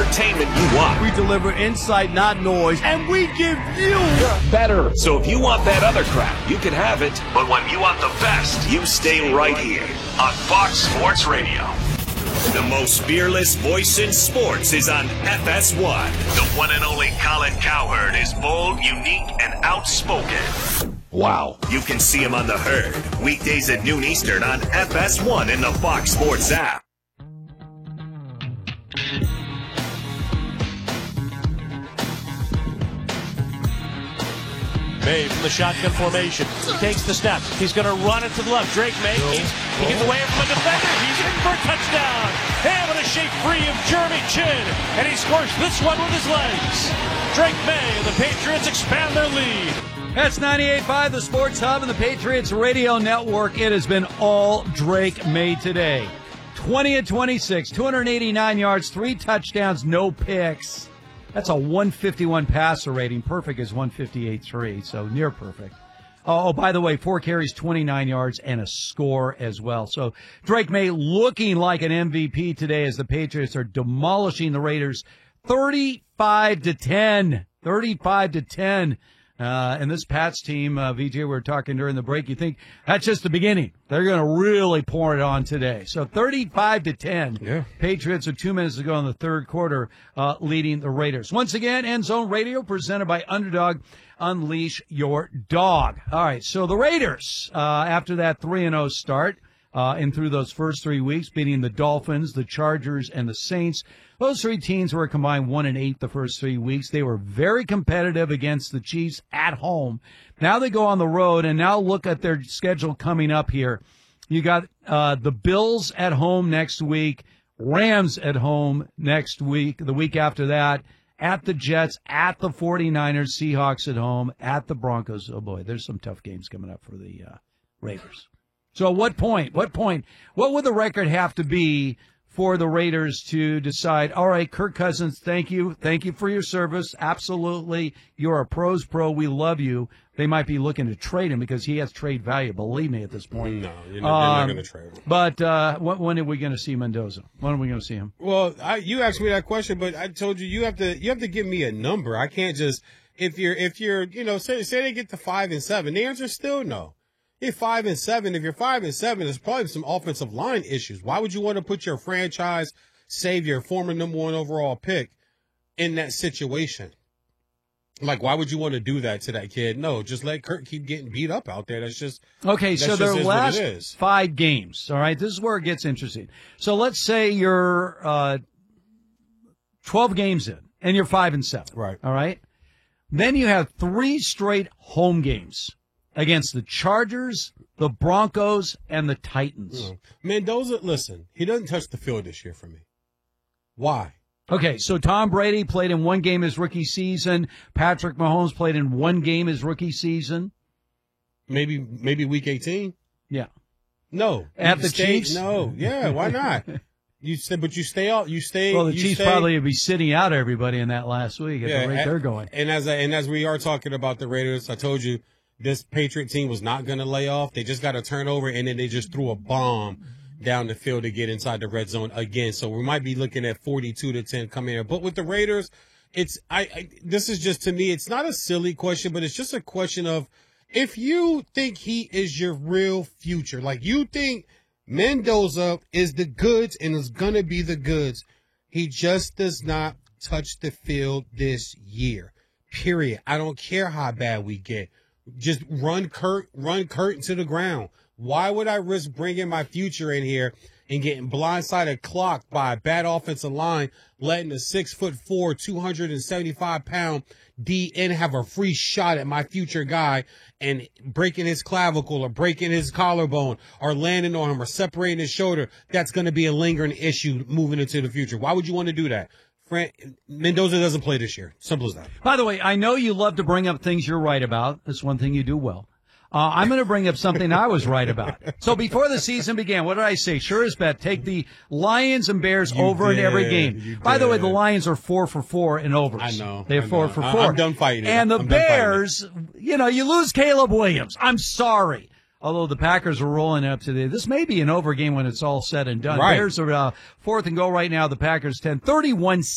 entertainment you want. We deliver insight, not noise, and we give you better. So if you want that other crap, you can have it. But when you want the best, you stay right here on Fox Sports Radio. The most fearless voice in sports is on FS1. The one and only Colin Cowherd is bold, unique, and outspoken. Wow. You can see him on The Herd, weekdays at noon Eastern on FS1 in the Fox Sports app. May from the shotgun formation. He takes the snap. He's going to run it to the left. Drake May. He gets away from a defender. He's in for a touchdown. Able to shake free of Jeremy Chinn. And he scores this one with his legs. Drake May and the Patriots expand their lead. That's 98.5, the Sports Hub and the Patriots Radio Network. It has been all Drake May today. 20-26, 289 yards, 3 touchdowns, no picks. That's a 151 passer rating. Perfect is 158.3, so near perfect. Oh, by the way, 4 carries, 29 yards, and a score as well. So Drake May looking like an MVP today as the Patriots are demolishing the Raiders 35-10. 35-10. And this Pats team, VJ, we were talking during the break, you think that's just the beginning. They're going to really pour it on today. So 35-10. Yeah. Patriots are 2 minutes to go in the third quarter, leading the Raiders. Once again, End Zone Radio presented by Underdog. Unleash your dog. All right. So the Raiders, after that 3-0 start, and through those first 3 weeks, beating the Dolphins, the Chargers, and the Saints. Those 3 teams were combined 1-8 the first 3 weeks. They were very competitive against the Chiefs at home. Now they go on the road, and now look at their schedule coming up here. You got the Bills at home next week, Rams at home next week, the week after that, at the Jets, at the 49ers, Seahawks at home, at the Broncos. Oh, boy, there's some tough games coming up for the Raiders. So at what point, what would the record have to be for the Raiders to decide, all right, Kirk Cousins, thank you for your service. Absolutely. You're a pro's pro. We love you. They might be looking to trade him because he has trade value. Believe me at this point. No, you're not going to trade him. But when are we going to see Mendoza? When are we going to see him? Well, you asked me that question, but I told you you have to give me a number. I can't just if you're say they get to 5-7. The answer is still no. You're 5-7. If you're 5-7, there's probably some offensive line issues. Why would you want to put your franchise savior, former number 1 overall pick, in that situation? Like, why would you want to do that to that kid? No, just let Kirk keep getting beat up out there. That's just okay. So their last 5 games. All right, this is where it gets interesting. So let's say you're 12 games in and you're 5-7. Right. All right. Then you have 3 straight home games against the Chargers, the Broncos, and the Titans. Mendoza, listen, he doesn't touch the field this year for me. Why? Okay, so Tom Brady played in 1 game his rookie season. Patrick Mahomes played in 1 game his rookie season. Maybe week 18? Yeah. No. At the Chiefs? No. Yeah, why not? You stay out. Well, the Chiefs probably would be sitting out everybody in that last week at the rate they're going. And as we are talking about the Raiders, I told you, this Patriot team was not going to lay off. They just got a turnover, and then they just threw a bomb down the field to get inside the red zone again. So we might be looking at 42-10 coming here. But with the Raiders, this is just, to me, it's not a silly question, but it's just a question of if you think he is your real future, like you think Mendoza is the goods and is going to be the goods, he just does not touch the field this year, period. I don't care how bad we get. Just run Kurt into the ground. Why would I risk bringing my future in here and getting blindsided clocked by a bad offensive line, letting a 6'4", 275-pound DN have a free shot at my future guy and breaking his clavicle or breaking his collarbone or landing on him or separating his shoulder? That's going to be a lingering issue moving into the future. Why would you want to do that? Mendoza doesn't play this year. Simple as that. By the way, I know you love to bring up things you're right about. That's one thing you do well. I'm going to bring up something I was right about. So before the season began, what did I say? Sure as bet, take the Lions and Bears over in every game. By the way, the Lions are 4 for 4 in overs. I know. They're 4 for 4. I'm done fighting it. And the Bears, you lose Caleb Williams. I'm sorry. Although the Packers are rolling up today. This may be an over game when it's all said and done. Right. Bears are 4th and goal right now. The Packers 10. 31